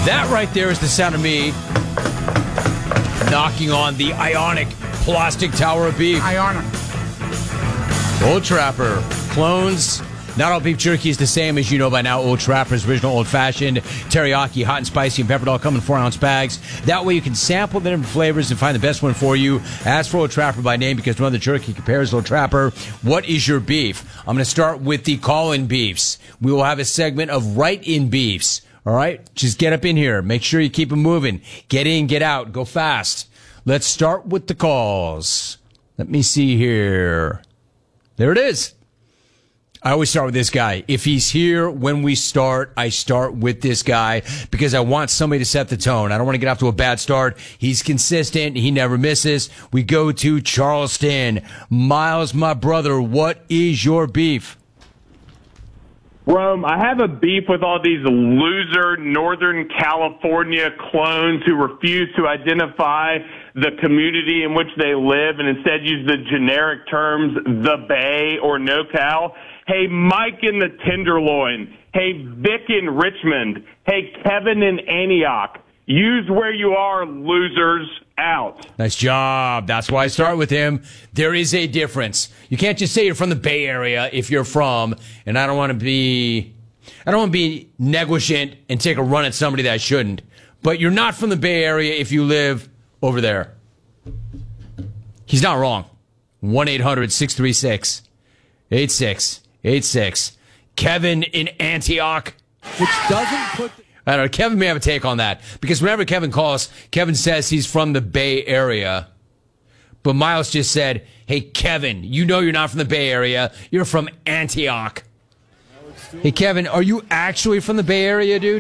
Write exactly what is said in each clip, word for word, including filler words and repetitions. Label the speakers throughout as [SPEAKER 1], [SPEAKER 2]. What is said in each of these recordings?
[SPEAKER 1] That right there is the sound of me knocking on the Ionic plastic tower of beef.
[SPEAKER 2] Ionic.
[SPEAKER 1] Old Trapper. Clones. Not all beef jerky is the same, as you know by now. Old Trapper's original old-fashioned, teriyaki, hot and spicy, and peppered all come in four-ounce bags. That way you can sample the different flavors and find the best one for you. Ask for Old Trapper by name because no other jerky compares to Old Trapper. What is your beef? I'm going to start with the call-in beefs. We will have a segment of write-in beefs. All right? Just get up in here. Make sure you keep them moving. Get in, get out. Go fast. Let's start with the calls. Let me see here. There it is. I always start with this guy. If he's here when we start, I start with this guy because I want somebody to set the tone. I don't want to get off to a bad start. He's consistent. He never misses. We go to Charleston. Miles, my brother, what is your beef?
[SPEAKER 3] Rome, I have a beef with all these loser Northern California clones who refuse to identify the community in which they live and instead use the generic terms the Bay or NoCal. Hey, Mike in the Tenderloin. Hey, Vic in Richmond. Hey, Kevin in Antioch. Use where you are, losers. Out.
[SPEAKER 1] Nice job. That's why I start with him. There is a difference. You can't just say you're from the Bay Area if you're from, and I don't want to be, I don't want to be negligent and take a run at somebody that I shouldn't. But you're not from the Bay Area if you live over there. He's not wrong. one eight hundred six three six eight six eight six. Kevin in Antioch.
[SPEAKER 2] Which doesn't put...
[SPEAKER 1] I don't know. Kevin may have a take on that because whenever Kevin calls, Kevin says he's from the Bay Area. But Miles just said, hey, Kevin, you know you're not from the Bay Area. You're from Antioch. Hey, Kevin, are you actually from the Bay Area, dude?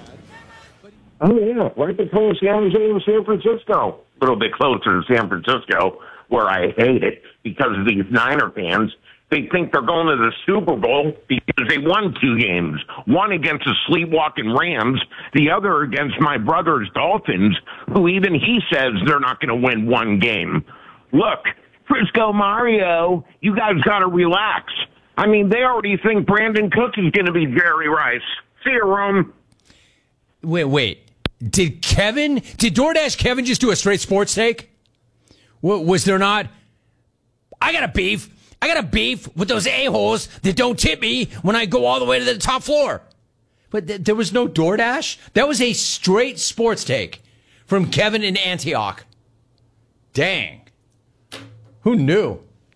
[SPEAKER 4] Oh, yeah. Right between San Jose and San Francisco. A little bit closer to San Francisco, where I hate it because of these Niner fans. They think they're going to the Super Bowl because they won two games. One against the sleepwalking Rams, the other against my brother's Dolphins, who even he says they're not going to win one game. Look, Frisco Mario, you guys got to relax. I mean, they already think Brandon Cooks is going to be Jerry Rice. See you, Rome.
[SPEAKER 1] Wait, wait. Did Kevin, did DoorDash Kevin just do a straight sports take? Was there not? I got a beef. I got a beef with those a-holes that don't tip me when I go all the way to the top floor. But th- there was no DoorDash? That was a straight sports take from Kevin in Antioch. Dang. Who knew?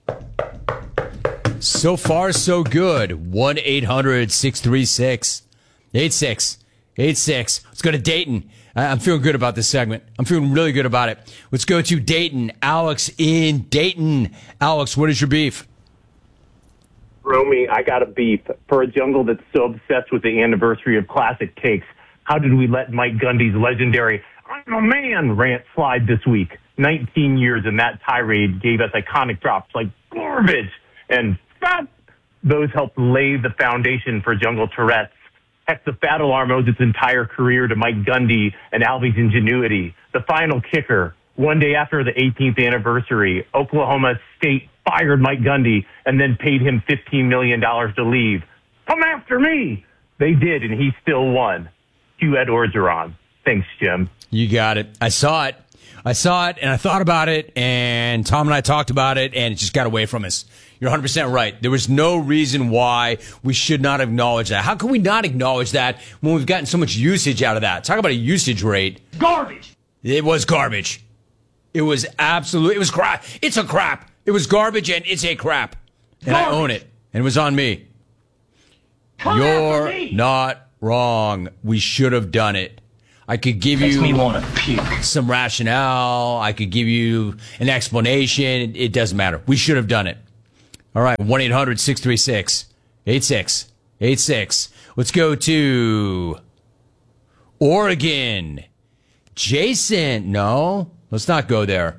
[SPEAKER 1] So far, so good. one eight hundred six three six eight six eight six. Let's go to Dayton. I'm feeling good about this segment. I'm feeling really good about it. Let's go to Dayton. Alex in Dayton. Alex, what is your beef?
[SPEAKER 5] Romy, I got a beef. For a jungle that's so obsessed with the anniversary of classic cakes, how did we let Mike Gundy's legendary "I'm a man" rant slide this week? nineteen years in that tirade gave us iconic drops like garbage and fat. Those helped lay the foundation for Jungle Tourette's. Heck, the Fat Alarm owes its entire career to Mike Gundy and Alvy's ingenuity. The final kicker, one day after the eighteenth anniversary, Oklahoma State fired Mike Gundy and then paid him fifteen million dollars to leave. Come after me! They did, and he still won. Cue Ed Orgeron. Thanks, Jim.
[SPEAKER 1] You got it. I saw it. I saw it, and I thought about it, and Tom and I talked about it, and it just got away from us. You're one hundred percent right. There was no reason why we should not acknowledge that. How can we not acknowledge that when we've gotten so much usage out of that? Talk about a usage rate.
[SPEAKER 2] Garbage.
[SPEAKER 1] It was garbage. It was absolute. It was crap. It's a crap. It was garbage, and it's a crap. And garbage. I own it, and it was on me.
[SPEAKER 2] Come
[SPEAKER 1] You're
[SPEAKER 2] me.
[SPEAKER 1] not wrong. We should have done it. I could give
[SPEAKER 2] Makes
[SPEAKER 1] you
[SPEAKER 2] me wanna puke.
[SPEAKER 1] some rationale. I could give you an explanation. It doesn't matter. We should have done it. All right, one eight hundred six three six eight six eight six. Let's go to Oregon. Jason. No, let's not go there.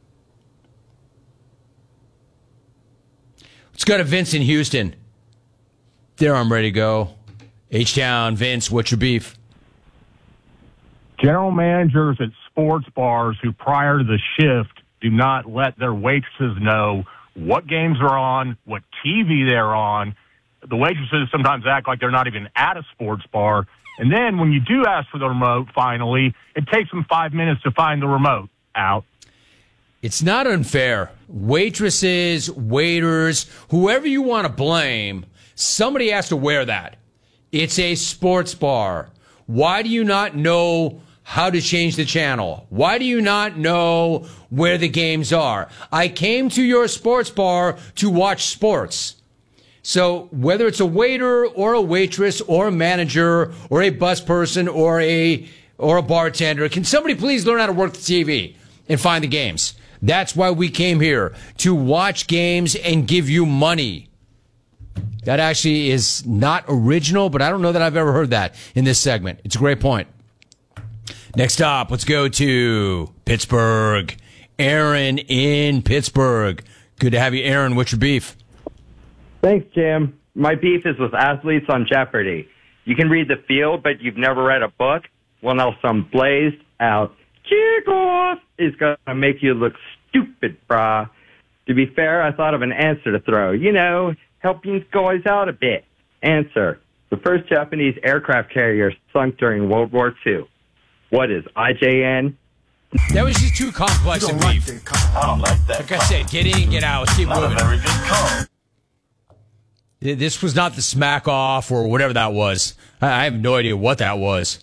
[SPEAKER 1] Let's go to Vince in Houston. There, I'm ready to go. H-Town, Vince, what's your beef?
[SPEAKER 6] General managers at sports bars who prior to the shift do not let their waitresses know what games are on, what T V they're on. The waitresses sometimes act like they're not even at a sports bar And then when you do ask for the remote, finally, it takes them five minutes to find the remote. Out.
[SPEAKER 1] It's not unfair. Waitresses, waiters, whoever you want to blame, somebody has to wear that. It's a sports bar. Why do you not know how to change the channel? Why do you not know where the games are? I came to your sports bar to watch sports. So whether it's a waiter or a waitress or a manager or a bus person or a or a bartender, can somebody please learn how to work the T V and find the games? That's why we came here, to watch games and give you money. That actually is not original, but I don't know that I've ever heard that in this segment. It's a great point. Next up, let's go to Pittsburgh. Aaron in Pittsburgh. Good to have you, Aaron. What's your beef?
[SPEAKER 7] Thanks, Jim. My beef is with athletes on Jeopardy. You can read the field, but you've never read a book? Well, now some blazed out kickoff is going to make you look stupid, brah. To be fair, I thought of an answer to throw. You know, helping guys out a bit. Answer. The first Japanese aircraft carrier sunk during World War Two. What is I J N?
[SPEAKER 1] That was just too complex and beef.
[SPEAKER 8] I don't like that.
[SPEAKER 1] Like I said, get in and get out. Let's keep
[SPEAKER 8] Not
[SPEAKER 1] moving.
[SPEAKER 8] a very good call.
[SPEAKER 1] This was not the smack off or whatever that was. I have no idea what that was.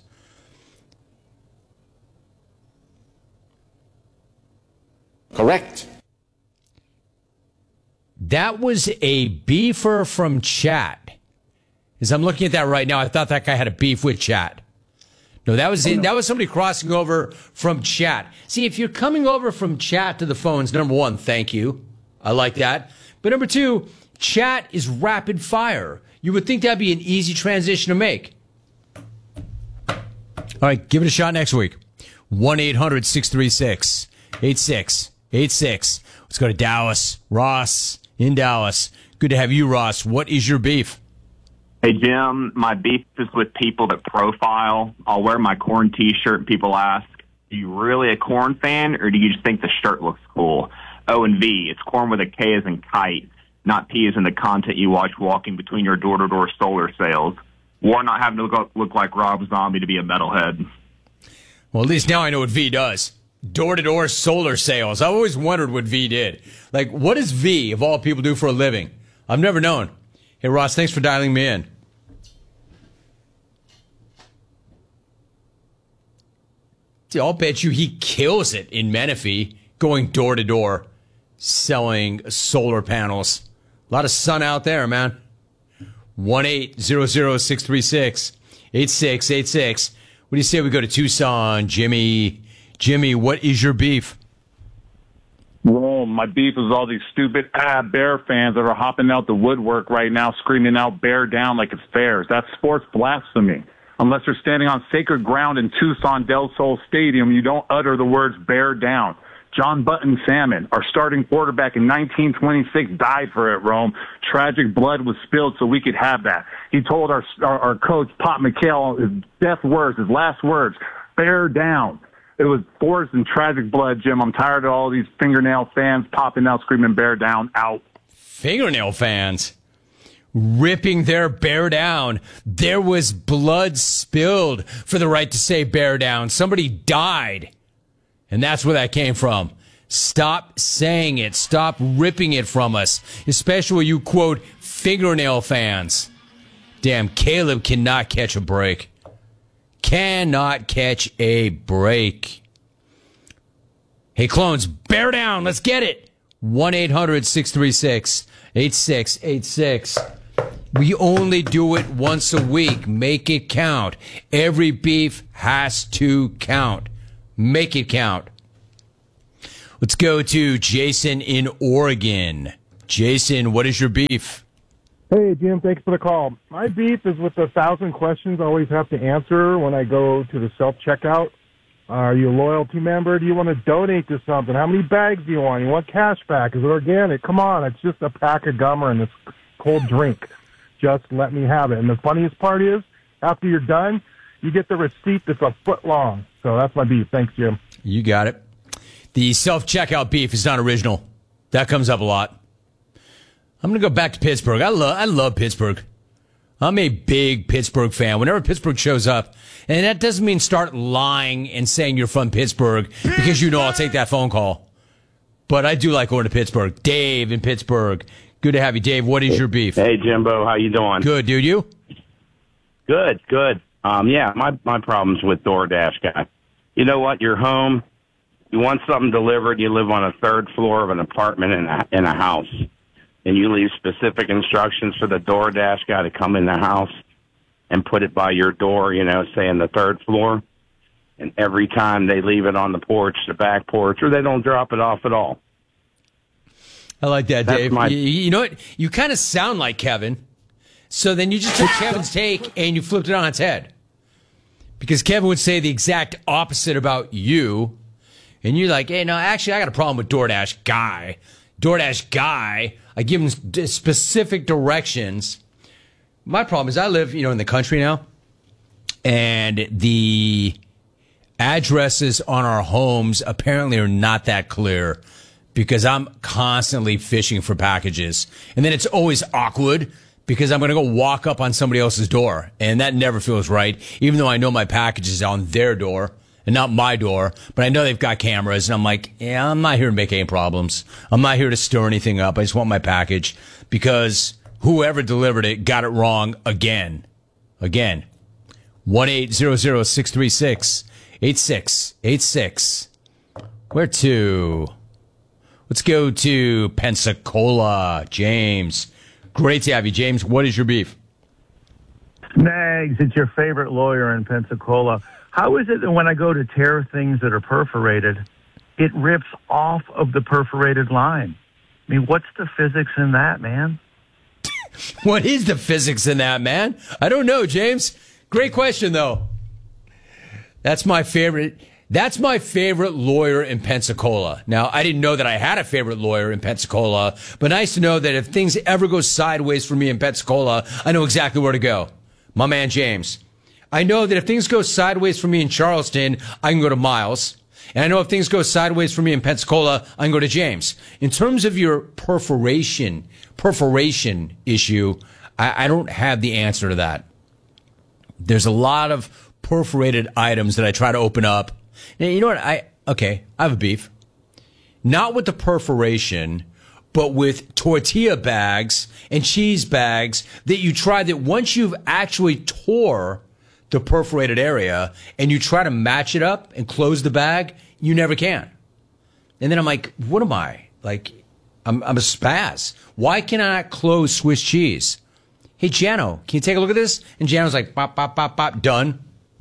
[SPEAKER 2] Correct.
[SPEAKER 1] That was a beefer from chat. As I'm looking at that right now, I thought that guy had a beef with chat. No, that was it. That was somebody crossing over from chat. See, if you're coming over from chat to the phones, number one, thank you. I like that. But number two, chat is rapid fire. You would think that'd be an easy transition to make. All right, give it a shot next week. one eight hundred six three six eight six eight six. Let's go to Dallas. Ross in Dallas. Good to have you, Ross. What is your beef?
[SPEAKER 9] Hey, Jim, my beef is with people that profile. I'll wear my Corn T-shirt and people ask, are you really a Corn fan or do you just think the shirt looks cool? O and V, it's Corn with a K as in kite, not P as in the content you watch walking between your door-to-door solar sales. Or not having to look, look like Rob Zombie to be a metalhead.
[SPEAKER 1] Well, at least now I know what V does. Door-to-door solar sales. I've always wondered what V did. Like, what does V, of all people, do for a living? I've never known. Hey, Ross, thanks for dialing me in. See, I'll bet you he kills it in Menifee, going door-to-door, selling solar panels. A lot of sun out there, man. one eight hundred six three six eight six eight six. What do you say we go to Tucson? Jimmy, Jimmy, what is your beef?
[SPEAKER 6] Rome, my beef is all these stupid ah, Bear fans that are hopping out the woodwork right now, screaming out "Bear down" like it's Bears. That's sports blasphemy. Unless you're standing on sacred ground in Tucson Del Sol Stadium, you don't utter the words "Bear down." John Button Salmon, our starting quarterback in nineteen twenty-six, died for it, Rome. Tragic blood was spilled so we could have that. He told our our, our coach, Pop McHale, his death words, his last words, "Bear down." It was forced and tragic blood, Jim. I'm tired of all these fingernail fans popping out, screaming "Bear down," out.
[SPEAKER 1] Fingernail fans ripping their bear down. There was blood spilled for the right to say "bear down." Somebody died. And that's where that came from. Stop saying it. Stop ripping it from us. Especially you, quote, fingernail fans. Damn, Caleb cannot catch a break. Cannot catch a break. Hey, clones, bear down. Let's get it. one eight hundred six three six eight six eight six. We only do it once a week. Make it count. Every beef has to count. Make it count. Let's go to Jason in Oregon. Jason, what is your beef?
[SPEAKER 10] Hey, Jim, thanks for the call. My beef is with the thousand questions I always have to answer when I go to the self-checkout. Are you a loyalty member? Do you want to donate to something? How many bags do you want? You want cash back? Is it organic? Come on, it's just a pack of gum and this cold drink. Just let me have it. And the funniest part is, after you're done, you get the receipt that's a foot long. So that's my beef. Thanks, Jim.
[SPEAKER 1] You got it. The self-checkout beef is not original. That comes up a lot. I'm going to go back to Pittsburgh. I love I love Pittsburgh. I'm a big Pittsburgh fan. Whenever Pittsburgh shows up, and that doesn't mean start lying and saying you're from Pittsburgh because you know I'll take that phone call. But I do like going to Pittsburgh. Dave in Pittsburgh. Good to have you, Dave. What is your beef?
[SPEAKER 11] Hey, Jimbo. How you doing?
[SPEAKER 1] Good, dude. You?
[SPEAKER 11] Good, good. Um, yeah, my, my problem's with DoorDash guy. You know what? You're home. You want something delivered. You live on a third floor of an apartment in a, in a house. And you leave specific instructions for the DoorDash guy to come in the house and put it by your door, you know, say in the third floor. And every time they leave it on the porch, the back porch, or they don't drop it off at all.
[SPEAKER 1] I like that,
[SPEAKER 11] That's
[SPEAKER 1] Dave.
[SPEAKER 11] my-
[SPEAKER 1] you, you know what? You kind of sound like Kevin. So then you just took Kevin's take and you flipped it on its head. Because Kevin would say the exact opposite about you. And you're like, hey, no, actually, I got a problem with DoorDash guy. DoorDash guy, I give him d- specific directions. My problem is I live, you know, in the country now. And the addresses on our homes apparently are not that clear. Because I'm constantly fishing for packages. And then it's always awkward because I'm going to go walk up on somebody else's door. And that never feels right, even though I know my package is on their door and not my door. But I know they've got cameras. And I'm like, yeah, I'm not here to make any problems. I'm not here to stir anything up. I just want my package because whoever delivered it got it wrong again. Again. one eight hundred six three six eight six eight six. Where to? Let's go to Pensacola. James. Great to have you, James. What is your beef?
[SPEAKER 12] Nags, it's your favorite lawyer in Pensacola. How is it that when I go to tear things that are perforated, it rips off of the perforated line? I mean, what's the physics in that, man?
[SPEAKER 1] What is the physics in that, man? I don't know, James. Great question, though. That's my favorite. That's my favorite lawyer in Pensacola. Now, I didn't know that I had a favorite lawyer in Pensacola, but nice to know that if things ever go sideways for me in Pensacola, I know exactly where to go. My man, James. I know that if things go sideways for me in Charleston, I can go to Miles. And I know if things go sideways for me in Pensacola, I can go to James. In terms of your perforation, perforation issue, I, I don't have the answer to that. There's a lot of perforated items that I try to open up. Now, you know what? I okay, I have a beef. Not with the perforation, but with tortilla bags and cheese bags that you try that once you've actually tore the perforated area and you try to match it up and close the bag, you never can. And then I'm like, what am I? Like, I'm, I'm a spaz. Why can I not close Swiss cheese? Hey, Jano, can you take a look at this? And Jano's like, pop, pop, pop, pop, done.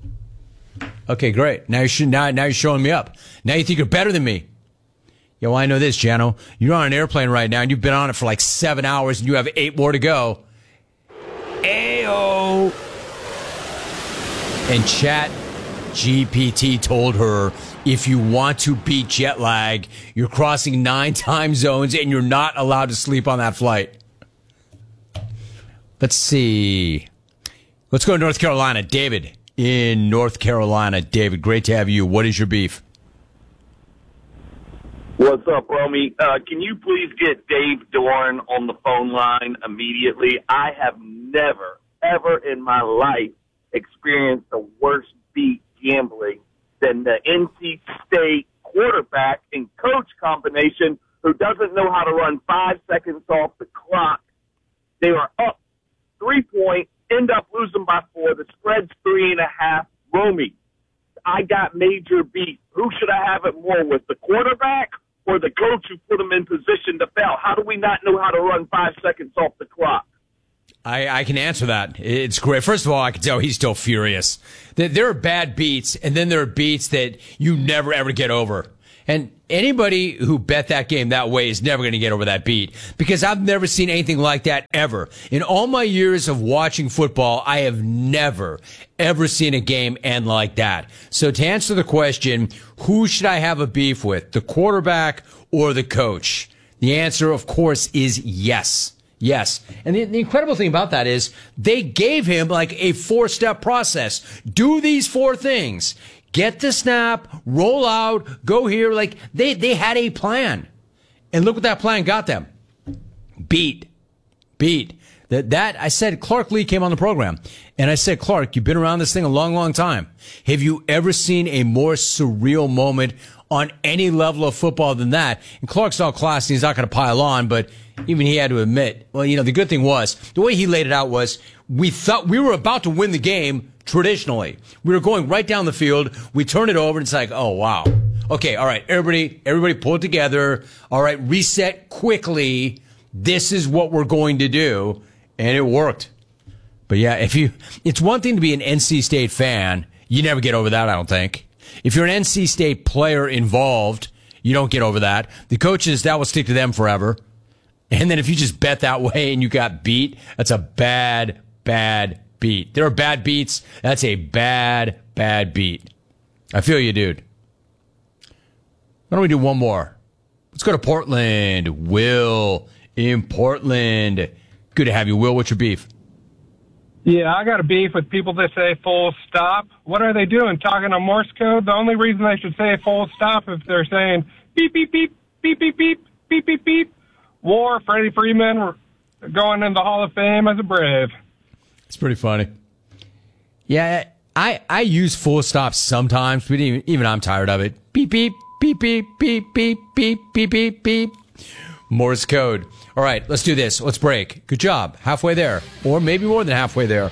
[SPEAKER 1] Okay, great. Now you're, now, now you're showing me up. Now you think you're better than me. Yo, I know this, Jano. You're on an airplane right now, and you've been on it for like seven hours, and you have eight more to go. Ayo. And Chat G P T told her, if you want to beat jet lag, you're crossing nine time zones, and you're not allowed to sleep on that flight. Let's see. Let's go to North Carolina. David in North Carolina. David, great to have you. What is your beef?
[SPEAKER 13] What's up, Romy? Uh, can you please get Dave Dorn on the phone line immediately? I have never, ever in my life experienced a worse beat gambling than the N C State quarterback and coach combination who doesn't know how to run five seconds off the clock. They are up three points, end up losing by four. The spread's three and a half. Romy, I got major beef. Who should I have it more with, the quarterback or the coach who put him in position to fail? How do we not know how to run five seconds off the clock?
[SPEAKER 1] I, I can answer that. It's great. First of all, I can tell he's still furious. There are bad beats, and then there are beats that you never, ever get over. And anybody who bet that game that way is never going to get over that beat, because I've never seen anything like that ever. In all my years of watching football, I have never, ever seen a game end like that. So to answer the question, who should I have a beef with, the quarterback or the coach? The answer, of course, is yes. Yes. And the, the incredible thing about that is they gave him like a four-step process. Do these four things. Get the snap, roll out, go here. Like they, they had a plan. And look what that plan got them. Beat. Beat. That, that, I said, Clark Lee came on the program, and I said, Clark, you've been around this thing a long, long time. Have you ever seen a more surreal moment on any level of football than that? And Clark's all classy, he's not going to pile on, but even he had to admit, well, you know, the good thing was, the way he laid it out was, we thought we were about to win the game traditionally. We were going right down the field, we turned it over, and it's like, oh, wow. Okay, all right, everybody, everybody pull it together. All right, reset quickly. This is what we're going to do. And it worked. But yeah, if you, it's one thing to be an N C State fan. You never get over that, I don't think. If you're an N C State player involved, you don't get over that. The coaches, that will stick to them forever. And then if you just bet that way and you got beat, that's a bad, bad beat. There are bad beats. That's a bad, bad beat. I feel you, dude. Why don't we do one more? Let's go to Portland. Will in Portland. Good to have you, Will. What's your beef?
[SPEAKER 14] Yeah, I got a beef with people that say full stop. What are they doing? Talking on Morse code? The only reason they should say full stop if they're saying beep, beep, beep, beep, beep, beep, beep, beep, beep. War, Freddie Freeman going in the Hall of Fame as a Brave.
[SPEAKER 1] It's pretty funny. Yeah, I, I use full stops sometimes, but even, even I'm tired of it. Beep, beep, beep, beep, beep, beep, beep, beep, beep, beep. Morse code. All right, let's do this. Let's break. Good job. Halfway there. Or maybe more than halfway there.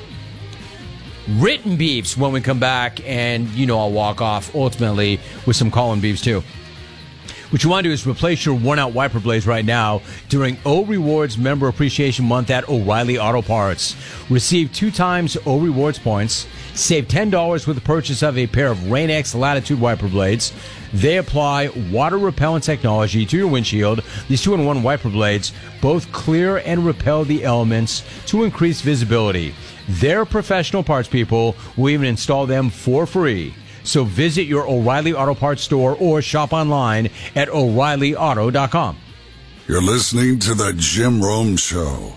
[SPEAKER 1] Written beefs when we come back, and you know I'll walk off ultimately with some call-in beefs too. What you want to do is replace your worn-out wiper blades right now during O Rewards Member Appreciation Month at O'Reilly Auto Parts. Receive two times O Rewards points. Save ten dollars with the purchase of a pair of Rain-X Latitude wiper blades. They apply water-repellent technology to your windshield. These two-in-one wiper blades both clear and repel the elements to increase visibility. Their professional parts people will even install them for free. So visit your O'Reilly Auto Parts store or shop online at O'Reilly Auto dot com.
[SPEAKER 15] You're listening to the Jim Rome Show.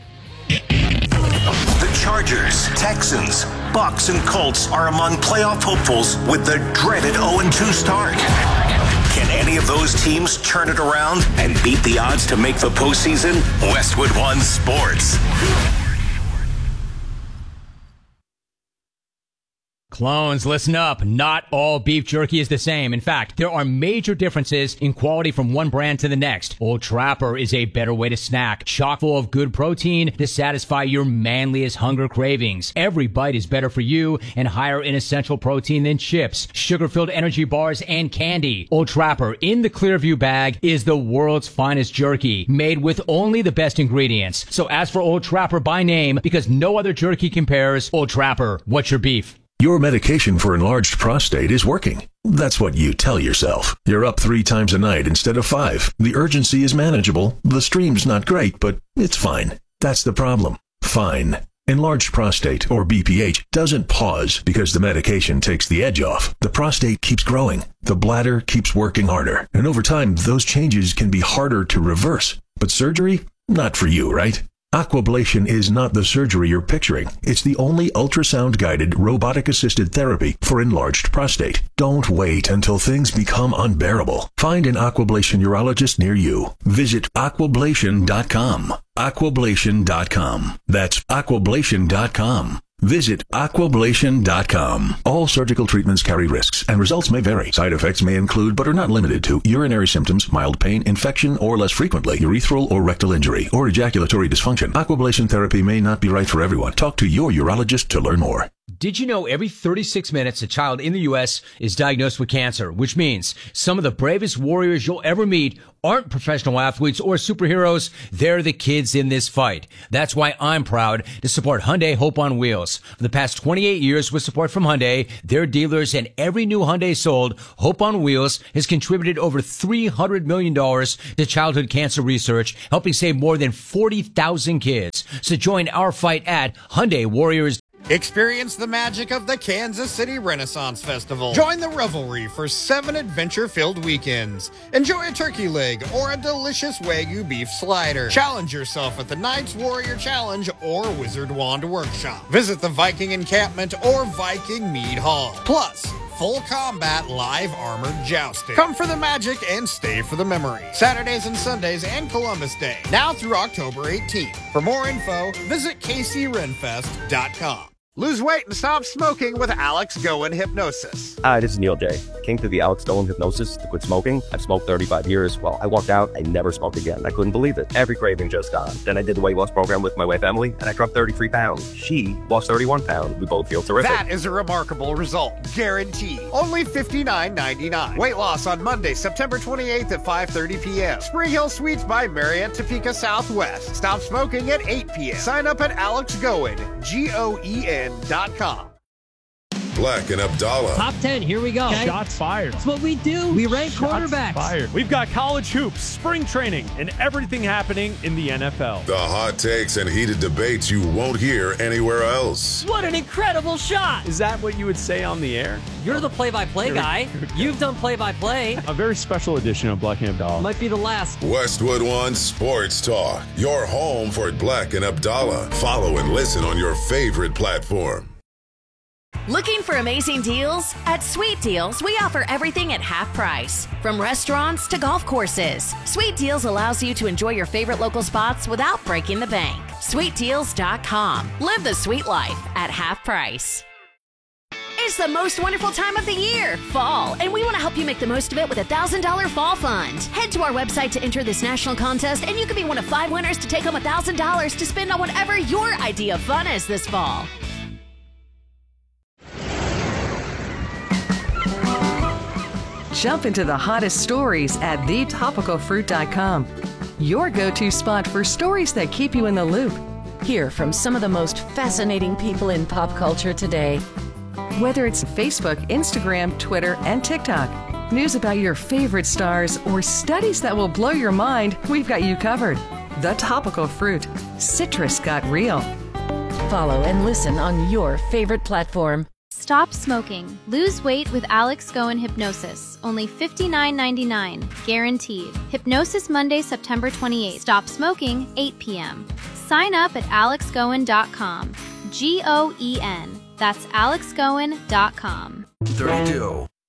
[SPEAKER 16] The Chargers, Texans, Bucks, and Colts are among playoff hopefuls with the dreaded oh and two start. Can any of those teams turn it around and beat the odds to make the postseason? Westwood One Sports.
[SPEAKER 1] Clones, listen up. Not all beef jerky is the same. In fact, there are major differences in quality from one brand to the next. Old Trapper is a better way to snack, chock full of good protein to satisfy your manliest hunger cravings. Every bite is better for you and higher in essential protein than chips, sugar-filled energy bars, and candy. Old Trapper in the Clearview bag is the world's finest jerky, made with only the best ingredients. So ask for Old Trapper by name because no other jerky compares. Old Trapper, what's your beef?
[SPEAKER 17] Your medication for enlarged prostate is working. That's what you tell yourself. You're up three times a night instead of five. The urgency is manageable. The stream's not great, but it's fine. That's the problem. Fine. Enlarged prostate, or B P H, doesn't pause because the medication takes the edge off. The prostate keeps growing. The bladder keeps working harder. And over time, those changes can be harder to reverse. But surgery? Not for you, right? Aquablation is not the surgery you're picturing. It's the only ultrasound-guided, robotic-assisted therapy for enlarged prostate. Don't wait until things become unbearable. Find an Aquablation urologist near you. Visit aquablation dot com. aquablation dot com. That's aquablation dot com. Visit aquablation dot com. All surgical treatments carry risks, and results may vary. Side effects may include, but are not limited to, urinary symptoms, mild pain, infection, or less frequently, urethral or rectal injury, or ejaculatory dysfunction. Aquablation therapy may not be right for everyone. Talk to your urologist to learn more.
[SPEAKER 1] Did you know every thirty-six minutes a child in the U S is diagnosed with cancer, which means some of the bravest warriors you'll ever meet aren't professional athletes or superheroes. They're the kids in this fight. That's why I'm proud to support Hyundai Hope on Wheels. For the past twenty-eight years with support from Hyundai, their dealers, and every new Hyundai sold, Hope on Wheels has contributed over three hundred million dollars to childhood cancer research, helping save more than forty thousand kids. So join our fight at Hyundai Warriors.
[SPEAKER 18] Experience the magic of the Kansas City Renaissance Festival. Join the revelry for seven adventure-filled weekends. Enjoy a turkey leg or a delicious Wagyu beef slider. Challenge yourself at the Knights Warrior Challenge or Wizard Wand Workshop. Visit the Viking Encampment or Viking Mead Hall. Plus, full combat live armored jousting. Come for the magic and stay for the memory. Saturdays and Sundays and Columbus Day, now through October eighteenth. For more info, visit K C Renfest dot com. Lose weight and stop smoking with Alex Goen Hypnosis.
[SPEAKER 19] Hi, this is Neil J. Came to the Alex Goen Hypnosis to quit smoking. I've smoked thirty-five years. Well, I walked out, I never smoked again. I couldn't believe it. Every craving just gone. Then I did the weight loss program with my wife, Emily, and I dropped thirty-three pounds. She lost thirty-one pounds. We both feel terrific.
[SPEAKER 18] That is a remarkable result. Guaranteed. Only fifty-nine ninety-nine. Weight loss on Monday, September twenty-eighth at five thirty p.m. Spring Hill Suites by Marriott Topeka Southwest. Stop smoking at eight p.m. Sign up at Alex Goen, G O E N dot com.
[SPEAKER 20] Black and Abdallah.
[SPEAKER 21] Top ten, here we go.
[SPEAKER 22] Okay. Shots fired.
[SPEAKER 21] That's what we do. We rank
[SPEAKER 22] Shots
[SPEAKER 21] quarterbacks.
[SPEAKER 22] Fired. We've got college hoops, spring training, and everything happening in the N F L.
[SPEAKER 20] The hot takes and heated debates you won't hear anywhere else.
[SPEAKER 21] What an incredible shot.
[SPEAKER 22] Is that what you would say on the air?
[SPEAKER 21] You're the play-by-play guy. You've done play-by-play.
[SPEAKER 22] A very special edition of Black and Abdallah.
[SPEAKER 21] Might be the last.
[SPEAKER 20] Westwood One Sports Talk. Your home for Black and Abdallah. Follow and listen on your favorite platform.
[SPEAKER 23] Looking for amazing deals? At Sweet Deals, we offer everything at half price. From restaurants to golf courses, Sweet Deals allows you to enjoy your favorite local spots without breaking the bank. sweet deals dot com. Live the sweet life at half price. It's the most wonderful time of the year, fall, and we want to help you make the most of it with a one thousand dollars Fall Fund. Head to our website to enter this national contest, and you could be one of five winners to take home one thousand dollars to spend on whatever your idea of fun is this fall.
[SPEAKER 24] Jump into the hottest stories at the topical fruit dot com. Your go-to spot for stories that keep you in the loop.
[SPEAKER 25] Hear from some of the most fascinating people in pop culture today.
[SPEAKER 24] Whether it's Facebook, Instagram, Twitter, and TikTok, news about your favorite stars, or studies that will blow your mind, we've got you covered. The Topical Fruit. Citrus got real.
[SPEAKER 25] Follow and listen on your favorite platform.
[SPEAKER 26] Stop smoking. Lose weight with Alex Goen Hypnosis. Only fifty-nine ninety-nine. Guaranteed. Hypnosis Monday, September twenty-eighth. Stop smoking, eight p.m. Sign up at alex goen dot com. G O E N. That's alex goen dot com.
[SPEAKER 16] thirty-two.